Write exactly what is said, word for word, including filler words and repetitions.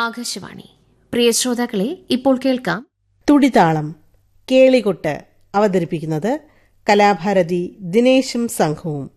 ആകാശവാണി. പ്രിയ ശ്രോതാക്കളെ, ഇപ്പോൾ കേൾക്കാം തുടിതാളം. കേളികൊട്ട് അവതരിപ്പിക്കുന്നത് കലാഭാരതി ദിനേശും സംഘവും.